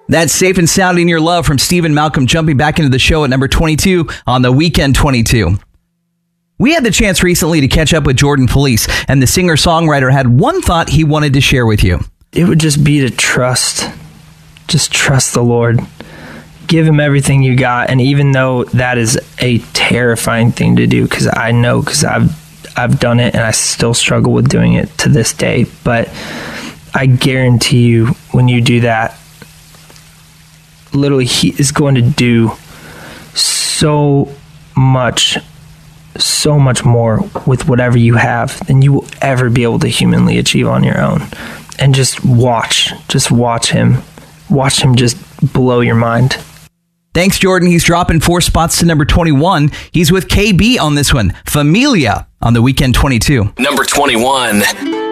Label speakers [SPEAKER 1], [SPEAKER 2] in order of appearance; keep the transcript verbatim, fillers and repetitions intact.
[SPEAKER 1] That's Safe and Sound in Your Love from Stephen Malcolm, jumping back into the show at number twenty-two on the Weekend twenty-two. We had the chance recently to catch up with Jordan Felice, and the singer-songwriter had one thought he wanted to share with you.
[SPEAKER 2] It would just be to trust. Just trust the Lord. Give him everything you got. And even though that is a terrifying thing to do, because I know, because I've, I've done it and I still struggle with doing it to this day. But I guarantee you, when you do that, literally he is going to do so much, so much more with whatever you have than you will ever be able to humanly achieve on your own. And just watch, just watch him. Watch him just blow your mind.
[SPEAKER 1] Thanks, Jordan. He's dropping four spots to number twenty-one. He's with K B on this one. Familia on the Weekend twenty-two.
[SPEAKER 3] Number twenty-one.